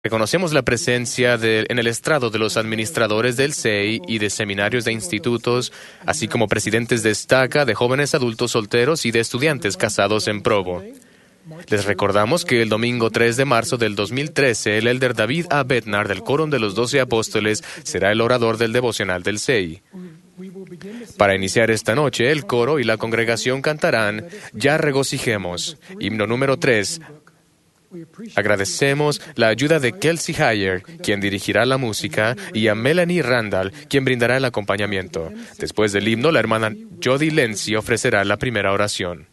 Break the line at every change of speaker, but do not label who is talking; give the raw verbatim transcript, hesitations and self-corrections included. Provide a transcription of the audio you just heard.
Reconocemos la presencia de- en el estrado de los administradores del S E I y de seminarios de institutos, así como presidentes de estaca, de jóvenes adultos solteros y de estudiantes casados en Provo. Les recordamos que el domingo tres de marzo del dos mil trece, el elder David A. Bednar del Quórum de los Doce Apóstoles será el orador del devocional del S E I. Para iniciar esta noche, el coro y la congregación cantarán Ya regocijemos, himno número tres. Agradecemos la ayuda de Kelsey Heyer, quien dirigirá la música, y a Melanie Randall, quien brindará el acompañamiento. Después del himno, la hermana Jody Lenzi ofrecerá la primera oración.